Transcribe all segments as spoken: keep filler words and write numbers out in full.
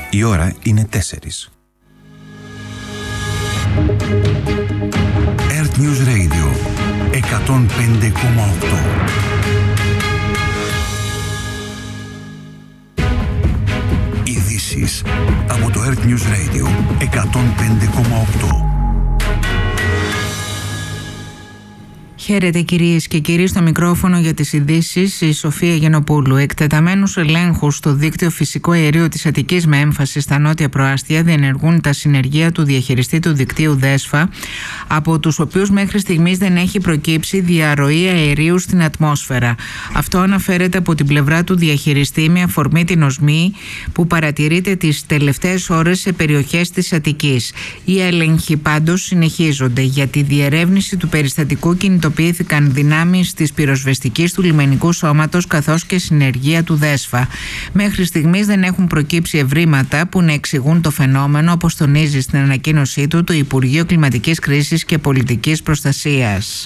Η ώρα είναι τέσσερις. Earth News Radio εκατόν πέντε κόμμα οκτώ. Ειδήσεις από το Earth News Radio εκατόν πέντε κόμμα οκτώ. Χαίρετε κυρίες και κύριοι, στο μικρόφωνο για τις ειδήσεις η Σοφία Γενοπούλου. Εκτεταμένους ελέγχους στο δίκτυο φυσικού αερίου της Αττικής με έμφαση στα νότια προάστια διενεργούν τα συνεργεία του διαχειριστή του δικτύου ΔΕΣΦΑ, από τους οποίους μέχρι στιγμής δεν έχει προκύψει διαρροή αερίου στην ατμόσφαιρα. Αυτό αναφέρεται από την πλευρά του διαχειριστή με αφορμή την οσμή που παρατηρείται τις τελευταίες ώρες σε περιοχές της Αττικής. Οι έλεγχοι πάντως συνεχίζονται. Για τη διερεύνηση του περιστατικού κινητοποιήθηκαν δυνάμεις της πυροσβεστικής του λιμενικού σώματος καθώς και συνεργεία του ΔΕΣΦΑ. Μέχρι στιγμής δεν έχουν προκύψει ευρήματα που να εξηγούν το φαινόμενο, όπως τονίζει στην ανακοίνωσή του το Υπουργείο Κλιματικής Κρίσης και Πολιτικής Προστασίας.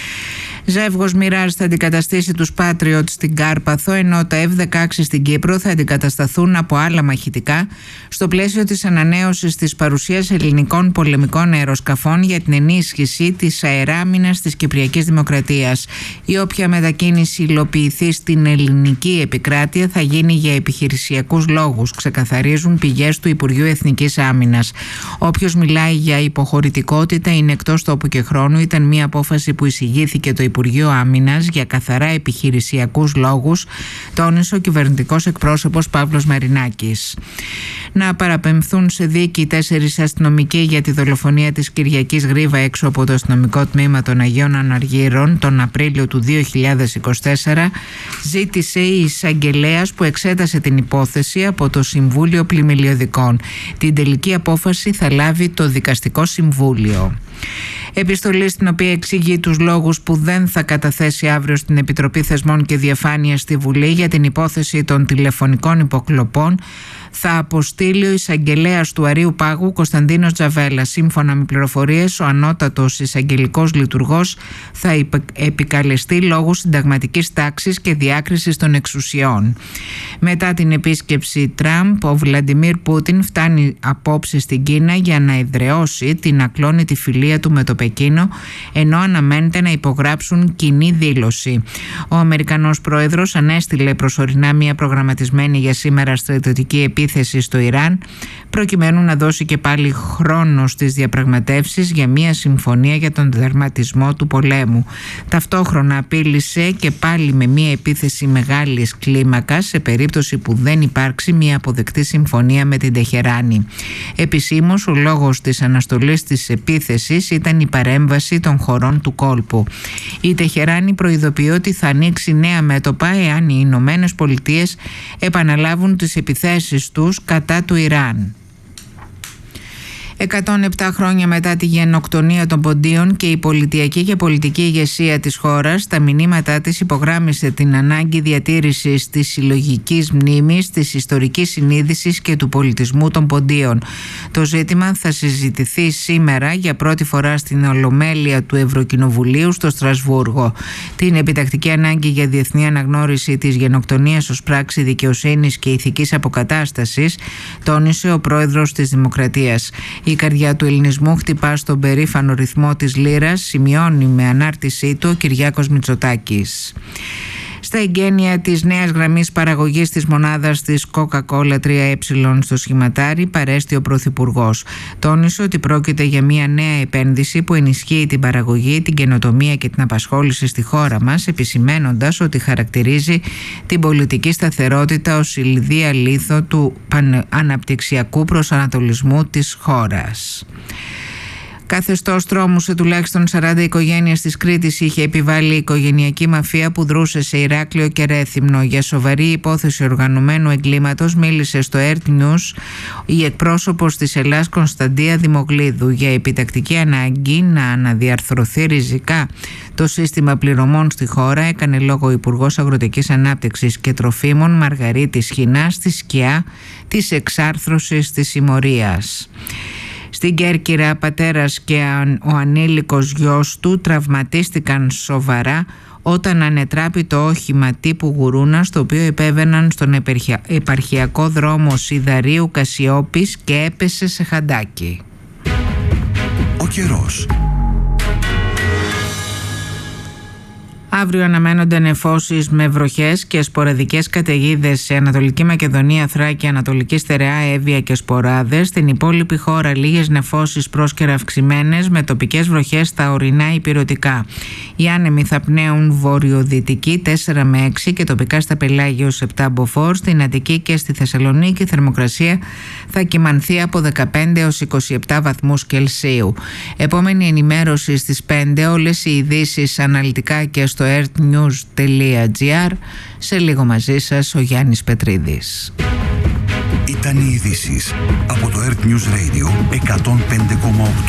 Ζεύγος Mirage θα αντικαταστήσει τους Patriot στην Κάρπαθο, ενώ τα εφ δεκαέξι στην Κύπρο θα αντικατασταθούν από άλλα μαχητικά στο πλαίσιο της ανανέωσης της παρουσίας ελληνικών πολεμικών αεροσκαφών για την ενίσχυση της αεράμινας της Κυπριακής Δημοκρατίας. Η όποια μετακίνηση υλοποιηθεί στην ελληνική επικράτεια θα γίνει για επιχειρησιακούς λόγους, ξεκαθαρίζουν πηγές του Υπουργείου Εθνικής Άμυνας. Όποιος μιλάει για υποχωρητικότητα είναι εκτός τόπου και χρόνου. Ήταν μια απόφαση που εισηγήθηκε το Υπουργείο Άμυνας για καθαρά επιχειρησιακούς λόγους, τόνισε ο κυβερνητικός εκπρόσωπος Παύλος Μαρινάκης. Να παραπεμφθούν σε δίκη τέσσερις αστυνομικοί για τη δολοφονία της Κυριακής Γρίβα έξω από το αστυνομικό τμήμα των Αγίων Αναργύρων τον Απρίλιο του δύο χιλιάδες είκοσι τέσσερα, ζήτησε η εισαγγελέας που εξέτασε την υπόθεση από το Συμβούλιο Πλημμυλιωδικών. Την τελική απόφαση θα λάβει το Δικαστικό Συμβούλιο. Επιστολή στην οποία εξηγεί τους λόγους που δεν θα καταθέσει αύριο στην Επιτροπή Θεσμών και Διαφάνειας στη Βουλή για την υπόθεση των τηλεφωνικών υποκλοπών θα αποστείλει ο εισαγγελέας του Αρείου Πάγου Κωνσταντίνος Τζαβέλα. Σύμφωνα με πληροφορίες, ο ανώτατος εισαγγελικός λειτουργός θα επικαλεστεί λόγω συνταγματικής τάξης και διάκρισης των εξουσιών. Μετά την επίσκεψη Τραμπ, ο Βλαντιμίρ Πούτιν φτάνει απόψε στην Κίνα για να εδραιώσει την ακλόνητη φιλία του με το Πεκίνο, ενώ αναμένεται να υπογράψουν κοινή δήλωση. Ο Αμερικανός πρόεδρος ανέστειλε προσωρινά μια προγραμματισμένη για σήμερα στρατιωτική επίθεση στο Ιράν, προκειμένου να δώσει και πάλι χρόνο στις διαπραγματεύσεις για μια συμφωνία για τον τερματισμό του πολέμου. Ταυτόχρονα απείλησε και πάλι με μια επίθεση μεγάλης κλίμακας σε περίπτωση που δεν υπάρξει μια αποδεκτή συμφωνία με την Τεχεράνη. Επισήμως, ο λόγος της αναστολής της επίθεσης ήταν η παρέμβαση των χωρών του κόλπου. Η Τεχεράνη προειδοποιεί ότι θα ανοίξει νέα μέτωπα εάν οι Ηνωμένες Πολιτείες επαναλάβουν τις επιθέσεις τους κατά του Ιράν. εκατόν επτά χρόνια μετά τη γενοκτονία των Ποντίων και η πολιτιακή και πολιτική ηγεσία της χώρας, στα μηνύματά της υπογράμμισε την ανάγκη διατήρησης της συλλογικής μνήμης, της ιστορικής συνείδησης και του πολιτισμού των Ποντίων. Το ζήτημα θα συζητηθεί σήμερα για πρώτη φορά στην Ολομέλεια του Ευρωκοινοβουλίου στο Στρασβούργο. Την επιτακτική ανάγκη για διεθνή αναγνώριση της γενοκτονίας ως πράξη δικαιοσύνης και ηθικής αποκατάστασης τόνισε ο πρόεδρος της Δημοκρατίας. Η καρδιά του ελληνισμού χτυπά στον περήφανο ρυθμό της λύρας, σημειώνει με ανάρτησή του ο Κυριάκος Μητσοτάκης. Στα εγγένεια της νέας γραμμής παραγωγής της μονάδας της Coca-Cola τρία ε στο Σχηματάρι παρέστη ο Πρωθυπουργός. Τόνισε ότι πρόκειται για μια νέα επένδυση που ενισχύει την παραγωγή, την καινοτομία και την απασχόληση στη χώρα μας, επισημένοντας ότι χαρακτηρίζει την πολιτική σταθερότητα ως ηλδία λίθο του αναπτυξιακού προσανατολισμού της χώρας. Καθεστώς τρόμου σε τουλάχιστον σαράντα οικογένειες της Κρήτης είχε επιβάλει η οικογενειακή μαφία που δρούσε σε Ηράκλειο και Ρέθυμνο. Για σοβαρή υπόθεση οργανωμένου εγκλήματος μίλησε στο Earth News η εκπρόσωπος της Ελλάς Κωνσταντία Δημογλίδου. Για επιτακτική ανάγκη να αναδιαρθρωθεί ριζικά το σύστημα πληρωμών στη χώρα έκανε λόγο ο Υπουργός Αγροτικής Ανάπτυξης και Τροφίμων Μαργαρίτης Χινά στη σκιά της εξάρθρωσης της συμμορίας. Στην Κέρκυρα, πατέρας και ο ανήλικος γιος του τραυματίστηκαν σοβαρά όταν ανετράπη το όχημα τύπου Γουρούνα, στο οποίο επέβαιναν στον επαρχιακό δρόμο Σιδαρίου Κασιόπης και έπεσε σε χαντάκι. Ο καιρός. Αύριο αναμένονται νεφώσεις με βροχές και σποραδικές καταιγίδες σε Ανατολική Μακεδονία, Θράκη, Ανατολική Στερεά, Εύβοια και σποράδες. Στην υπόλοιπη χώρα λίγες νεφώσεις πρόσκαιρα αυξημένες με τοπικές βροχές στα ορεινά υπηρετικά. Οι άνεμοι θα πνέουν βορειοδυτική τέσσερα με έξι και τοπικά στα πελάγια ως επτά μποφόρ. Στην Αττική και στη Θεσσαλονίκη η θερμοκρασία θα κυμανθεί από δεκαπέντε έως είκοσι επτά βαθμούς Κελσίου. Επόμενη ενημέρωση στις πέντε, όλες οι ειδήσεις αναλυτικά και στο earthnews τελεία gr. Σε λίγο μαζί σας ο Γιάννης Πετρίδης. Ήταν οι ειδήσεις από το Earth News Radio εκατόν πέντε κόμμα οκτώ.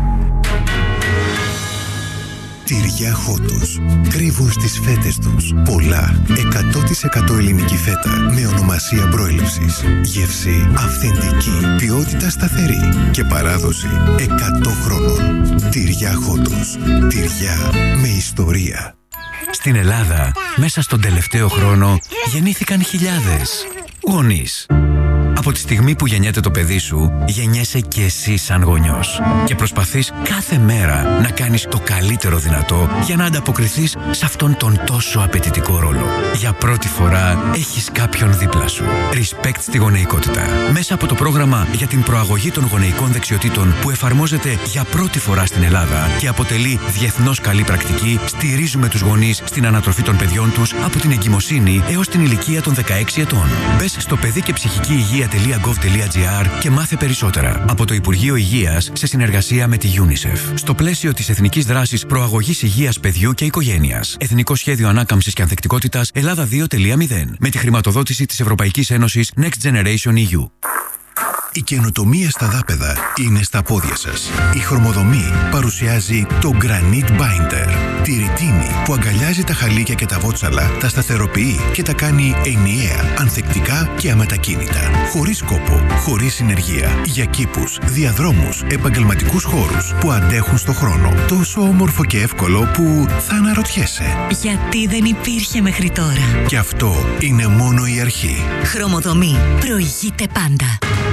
Τυριά Χότος. Κρύβουν στις φέτες τους πολλά εκατό τοις εκατό ελληνική φέτα με ονομασία προέλευσης. Γεύση αυθεντική, ποιότητα σταθερή και παράδοση εκατό χρόνων. Τυριά Χότος. Τυριά με ιστορία. Στην Ελλάδα, μέσα στον τελευταίο χρόνο, γεννήθηκαν χιλιάδες γονείς. Από τη στιγμή που γεννιέται το παιδί σου, γεννιέσαι και εσύ σαν γονιός. Και προσπαθείς κάθε μέρα να κάνεις το καλύτερο δυνατό για να ανταποκριθείς σε αυτόν τον τόσο απαιτητικό ρόλο. Για πρώτη φορά έχεις κάποιον δίπλα σου. Respect στη γονεϊκότητα. Μέσα από το πρόγραμμα για την προαγωγή των γονεϊκών δεξιοτήτων που εφαρμόζεται για πρώτη φορά στην Ελλάδα και αποτελεί διεθνώς καλή πρακτική, στηρίζουμε τους γονείς στην ανατροφή των παιδιών τους από την εγκυμοσύνη έως την ηλικία των δεκαέξι ετών. Μπες στο παιδί και ψυχική υγεία τελεία γκοβ τελεία τζι άρ και μάθε περισσότερα από το Υπουργείο Υγείας σε συνεργασία με τη UNICEF. Στο πλαίσιο της Εθνικής Δράσης Προαγωγής Υγείας Παιδιού και Οικογένειας. Εθνικό Σχέδιο Ανάκαμψης και Ανθεκτικότητας Ελλάδα δύο τελεία μηδέν. Με τη χρηματοδότηση της Ευρωπαϊκής Ένωσης Next Generation ι γιου. Η καινοτομία στα δάπεδα είναι στα πόδια σας. Η Χρωμοδομή παρουσιάζει το Granite Binder. Τη ρητίνη που αγκαλιάζει τα χαλίκια και τα βότσαλα, τα σταθεροποιεί και τα κάνει ενιαία, ανθεκτικά και αμετακίνητα. Χωρίς κόπο, χωρίς συνεργεία. Για κήπους, διαδρόμους, επαγγελματικούς χώρους που αντέχουν στο χρόνο. Τόσο όμορφο και εύκολο που θα αναρωτιέσαι. Γιατί δεν υπήρχε μέχρι τώρα. Και αυτό είναι μόνο η αρχή. Χρωμοδομή. Προηγείται πάντα.